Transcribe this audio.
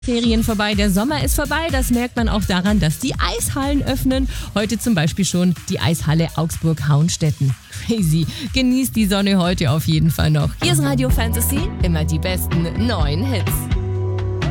Ferien vorbei, der Sommer ist vorbei. Das merkt man auch daran, dass die Eishallen öffnen. Heute zum Beispiel schon die Eishalle Augsburg-Hauenstetten. Crazy. Genießt die Sonne heute auf jeden Fall noch. Hier ist Radio Fantasy, immer die besten neuen Hits.